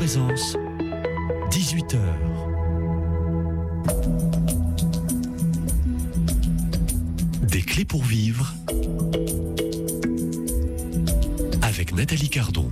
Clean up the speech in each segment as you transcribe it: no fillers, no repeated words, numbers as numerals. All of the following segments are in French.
Présence, 18h. Des clés pour vivre avec Nathalie Cardon.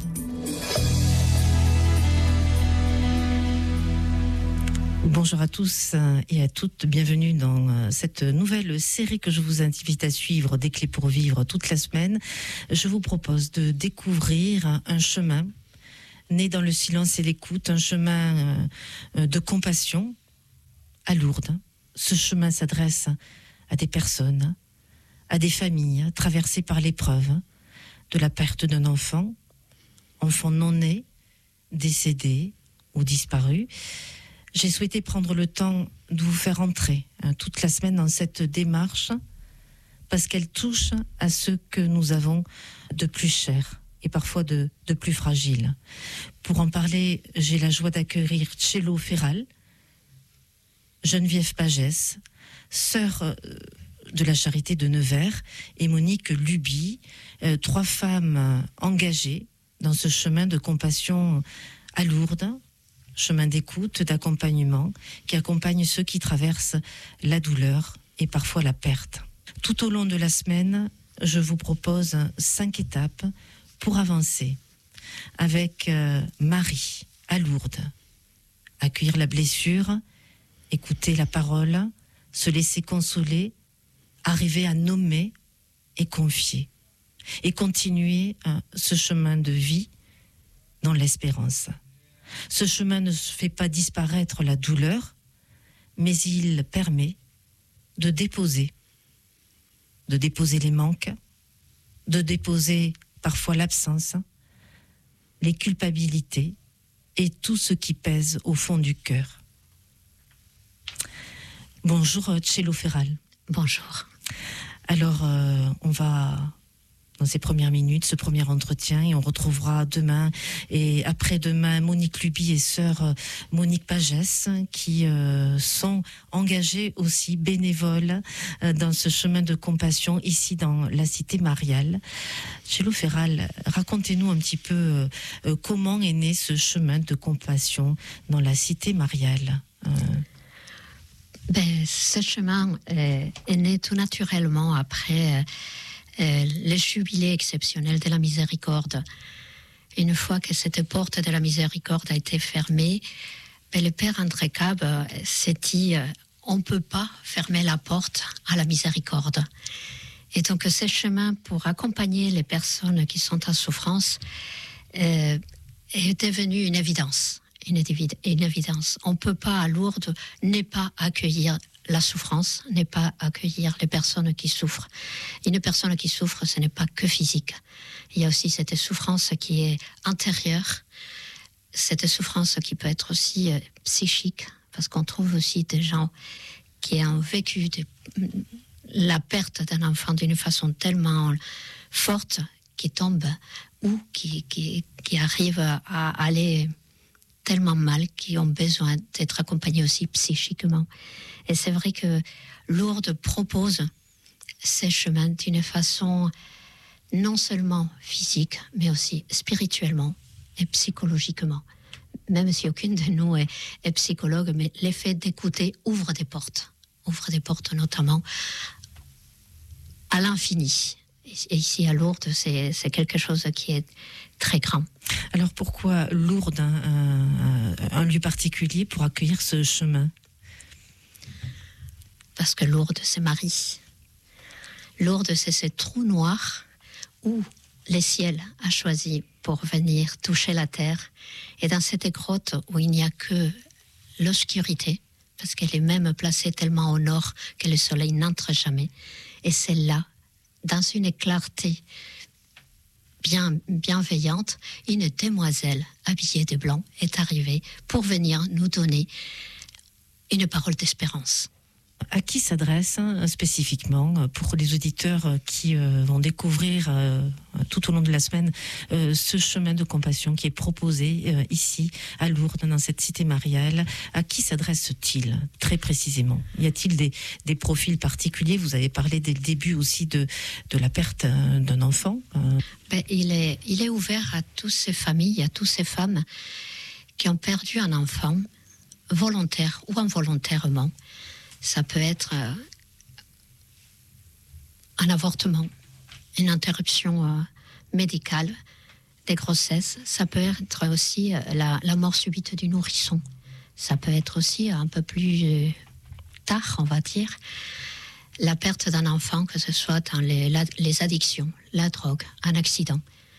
Bonjour à tous et à toutes, bienvenue dans cette nouvelle série que je vous invite à suivre, des clés pour vivre toute la semaine. Je vous propose de découvrir un chemin né dans le silence et l'écoute, un chemin de compassion à Lourdes. Ce chemin s'adresse à des personnes, à des familles traversées par l'épreuve de la perte d'un enfant non né, décédé ou disparu. J'ai souhaité prendre le temps de vous faire entrer toute la semaine dans cette démarche parce qu'elle touche à ce que nous avons de plus cher et parfois de plus fragile. Pour en parler, j'ai la joie d'accueillir Tchélo Ferral, Geneviève Pagès, sœur de la Charité de Nevers, et Monique Luby, trois femmes engagées dans ce chemin de compassion à Lourdes, chemin d'écoute, d'accompagnement, qui accompagne ceux qui traversent la douleur et parfois la perte. Tout au long de la semaine, je vous propose 5 étapes pour avancer avec Marie à Lourdes. Accueillir la blessure, écouter la parole, se laisser consoler, arriver à nommer et confier. Et continuer ce chemin de vie dans l'espérance. Ce chemin ne fait pas disparaître la douleur, mais il permet de déposer les manques, de déposer parfois l'absence, les culpabilités et tout ce qui pèse au fond du cœur. Bonjour Tchélo Ferral. Bonjour. Alors, on va dans ces premières minutes, ce premier entretien, et on retrouvera demain et après-demain Monique Luby et sœur Monique Pagès qui sont engagées aussi bénévoles dans ce chemin de compassion ici dans la cité mariale. Tchélo Ferral, racontez-nous un petit peu comment est né ce chemin de compassion dans la cité mariale. Ce chemin est né tout naturellement après le jubilé exceptionnel de la miséricorde. Une fois que cette porte de la miséricorde a été fermée, le père André Cab s'est dit on ne peut pas fermer la porte à la miséricorde. Et donc ce chemin pour accompagner les personnes qui sont en souffrance est devenu une évidence. Une évidence. On ne peut pas à Lourdes ne pas accueillir la souffrance, ne pas accueillir les personnes qui souffrent. Une personne qui souffre, ce n'est pas que physique. Il y a aussi cette souffrance qui est intérieure, cette souffrance qui peut être aussi psychique, parce qu'on trouve aussi des gens qui ont vécu la perte d'un enfant d'une façon tellement forte, qui tombent ou qui arrivent à aller tellement mal, qui ont besoin d'être accompagnés aussi psychiquement. Et c'est vrai que Lourdes propose ces chemins d'une façon non seulement physique, mais aussi spirituellement et psychologiquement. Même si aucune de nous est psychologue, mais l'effet d'écouter ouvre des portes notamment à l'infini. Et ici à Lourdes, c'est quelque chose qui est très grand. Alors pourquoi Lourdes, un lieu particulier pour accueillir ce chemin ? Parce que Lourdes, c'est Marie. Lourdes, c'est ce trou noir où le ciel a choisi pour venir toucher la terre. Et dans cette grotte où il n'y a que l'obscurité, parce qu'elle est même placée tellement au nord que le soleil n'entre jamais. Et c'est là, dans une clarté bienveillante, une demoiselle habillée de blanc est arrivée pour venir nous donner une parole d'espérance. À qui s'adresse spécifiquement pour les auditeurs qui vont découvrir tout au long de la semaine ce chemin de compassion qui est proposé ici à Lourdes dans cette cité mariale? À qui s'adresse-t-il très précisément? Y a-t-il des profils particuliers? Vous avez parlé dès le début aussi de la perte d'un enfant. Il est ouvert à toutes ces familles, à toutes ces femmes qui ont perdu un enfant, volontaire ou involontairement. Ça peut être un avortement, une interruption médicale des grossesses. Ça peut être aussi la mort subite du nourrisson. Ça peut être aussi un peu plus tard, on va dire, la perte d'un enfant, que ce soit dans les addictions, la drogue, un accident.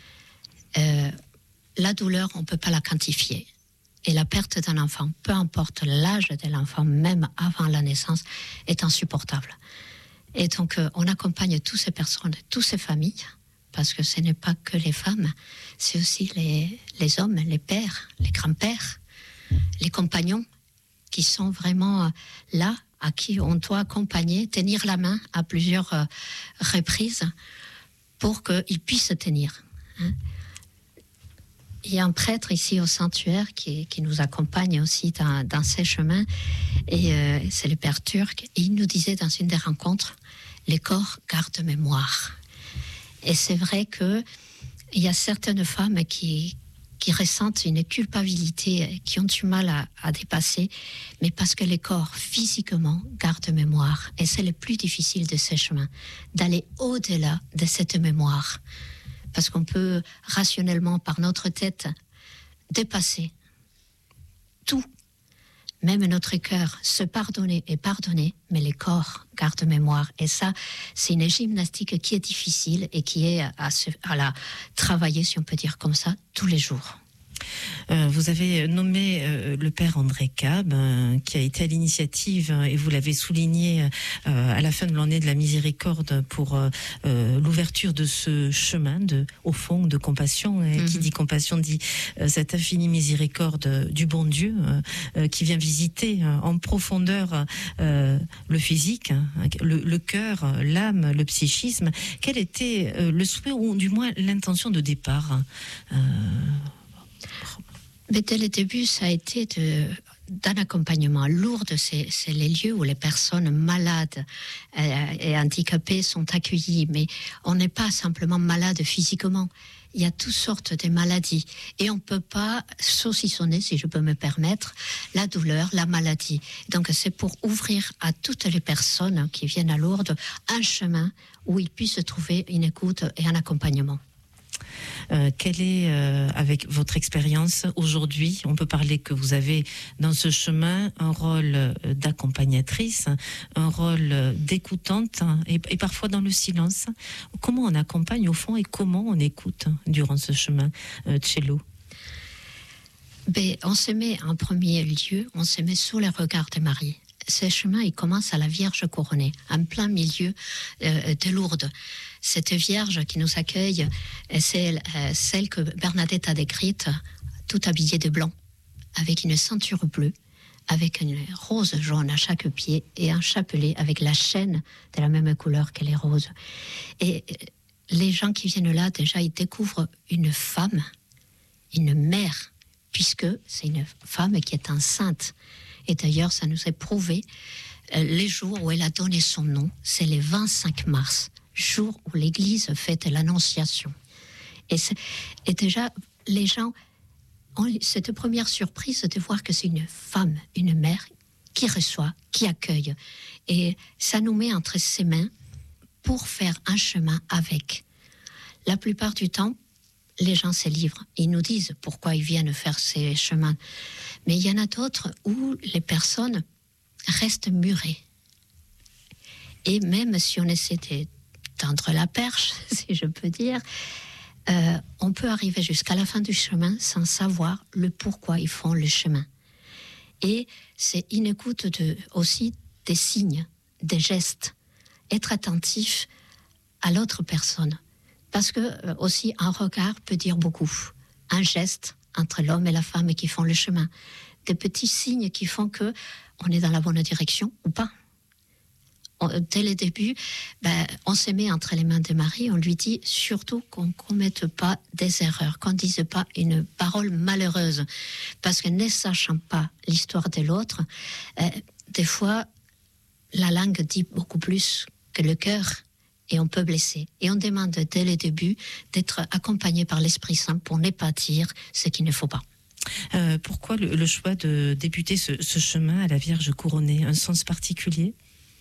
La douleur, on ne peut pas la quantifier. Et la perte d'un enfant, peu importe l'âge de l'enfant, même avant la naissance, est insupportable. Et donc, on accompagne toutes ces personnes, toutes ces familles, parce que ce n'est pas que les femmes, c'est aussi les hommes, les pères, les grands-pères, les compagnons, qui sont vraiment là, à qui on doit accompagner, tenir la main à plusieurs reprises pour qu'ils puissent tenir. Il y a un prêtre ici au sanctuaire qui nous accompagne aussi dans ces chemins, et c'est le père turc, et il nous disait dans une des rencontres, les corps gardent mémoire. Et c'est vrai qu'il y a certaines femmes qui ressentent une culpabilité, qui ont du mal à dépasser, mais parce que les corps, physiquement, gardent mémoire. Et c'est le plus difficile de ces chemins, d'aller au-delà de cette mémoire. Parce qu'on peut rationnellement, par notre tête, dépasser tout, même notre cœur, se pardonner et pardonner, mais les corps gardent mémoire. Et ça, c'est une gymnastique qui est difficile et qui est à la travailler, si on peut dire comme ça, tous les jours. Vous avez nommé le père André Cab, qui a été à l'initiative, et vous l'avez souligné à la fin de l'année de la miséricorde, pour l'ouverture de ce chemin au fond de compassion. Et qui dit compassion dit cette infinie miséricorde du bon Dieu qui vient visiter en profondeur le physique, le cœur, l'âme, le psychisme. Quel était le souhait, ou du moins l'intention de départ Mais dès le début, ça a été d'un accompagnement. Lourdes, c'est les lieux où les personnes malades et handicapées sont accueillies. Mais on n'est pas simplement malade physiquement. Il y a toutes sortes de maladies. Et on ne peut pas saucissonner, si je peux me permettre, la douleur, la maladie. Donc c'est pour ouvrir à toutes les personnes qui viennent à Lourdes un chemin où ils puissent trouver une écoute et un accompagnement. Quelle est, avec votre expérience aujourd'hui, on peut parler que vous avez dans ce chemin un rôle d'accompagnatrice, un rôle d'écoutante, et parfois dans le silence. Comment on accompagne au fond et comment on écoute durant ce chemin, Cello? On se met en premier lieu, on se met sous les regards de Marie. Ce chemin, il commence à la Vierge couronnée, en plein milieu de Lourdes. Cette Vierge qui nous accueille, c'est celle que Bernadette a décrite, tout habillée de blanc, avec une ceinture bleue, avec une rose jaune à chaque pied et un chapelet avec la chaîne de la même couleur que les roses. Et les gens qui viennent là, déjà, ils découvrent une femme, une mère, puisque c'est une femme qui est enceinte. Et d'ailleurs, ça nous est prouvé, les jours où elle a donné son nom, c'est le 25 mars, jour où l'Église fête l'Annonciation. Et déjà, les gens ont cette première surprise de voir que c'est une femme, une mère, qui reçoit, qui accueille. Et ça nous met entre ses mains pour faire un chemin avec. La plupart du temps, les gens se livrent. Ils nous disent pourquoi ils viennent faire ces chemins. Mais il y en a d'autres où les personnes restent murées. Et même si on essaie de tendre la perche, si je peux dire, on peut arriver jusqu'à la fin du chemin sans savoir le pourquoi ils font le chemin. Et c'est une écoute aussi des signes, des gestes. Être attentif à l'autre personne. Parce que aussi un regard peut dire beaucoup. Un geste entre l'homme et la femme qui font le chemin. Des petits signes qui font que on est dans la bonne direction ou pas. Dès le début, on se met entre les mains de Marie, on lui dit surtout qu'on ne commette pas des erreurs, qu'on ne dise pas une parole malheureuse. Parce que ne sachant pas l'histoire de l'autre, des fois, la langue dit beaucoup plus que le cœur. Et on peut blesser. Et on demande dès le début d'être accompagné par l'Esprit Saint pour ne pas dire ce qu'il ne faut pas. Pourquoi le choix de débuter ce chemin à la Vierge couronnée? Un sens particulier?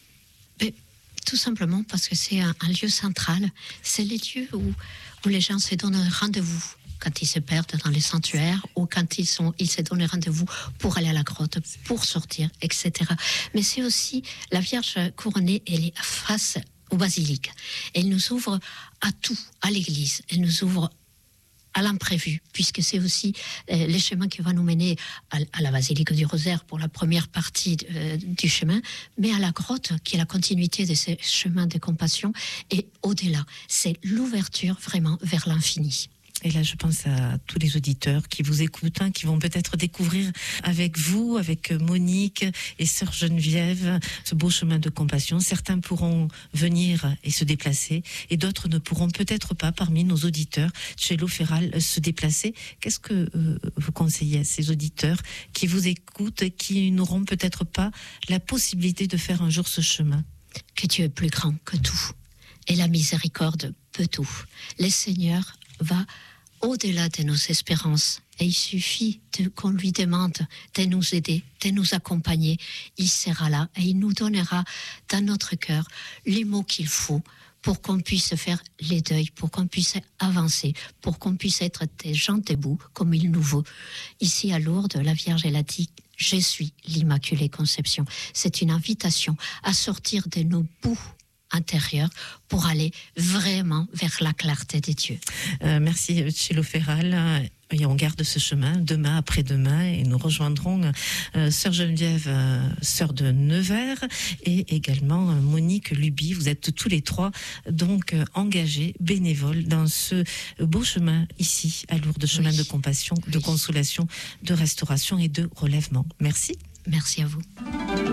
Tout simplement parce que c'est un lieu central. C'est les lieux où les gens se donnent rendez-vous quand ils se perdent dans les sanctuaires ou quand ils se donnent rendez-vous pour aller à la grotte, pour sortir, etc. Mais c'est aussi la Vierge couronnée, elle est face au basilique. Elle nous ouvre à tout, à l'église. Elle nous ouvre à l'imprévu, puisque c'est aussi le chemin qui va nous mener à la basilique du Rosaire pour la première partie du chemin, mais à la grotte, qui est la continuité de ce chemin de compassion, et au-delà. C'est l'ouverture vraiment vers l'infini. Et là, je pense à tous les auditeurs qui vous écoutent, qui vont peut-être découvrir avec vous, avec Monique et sœur Geneviève, ce beau chemin de compassion. Certains pourront venir et se déplacer, et d'autres ne pourront peut-être pas, parmi nos auditeurs, Tchélo Féral, se déplacer. Qu'est-ce que vous conseillez à ces auditeurs qui vous écoutent, qui n'auront peut-être pas la possibilité de faire un jour ce chemin? Que Dieu est plus grand que tout, et la miséricorde peut tout. Le Seigneur va au-delà de nos espérances. Et il suffit qu'on lui demande de nous aider, de nous accompagner. Il sera là et il nous donnera dans notre cœur les mots qu'il faut pour qu'on puisse faire les deuils, pour qu'on puisse avancer, pour qu'on puisse être des gens debout comme il nous veut. Ici à Lourdes, la Vierge, elle a dit « Je suis l'Immaculée Conception ». C'est une invitation à sortir de nos bouts intérieur pour aller vraiment vers la clarté des dieux. Merci Tchélo Féral. Et on garde ce chemin demain, après-demain, et nous rejoindrons sœur Geneviève, sœur de Nevers, et également Monique Luby. Vous êtes tous les trois donc engagés, bénévoles dans ce beau chemin ici à Lourdes, chemin de compassion, de consolation, de restauration et de relèvement. Merci. Merci à vous.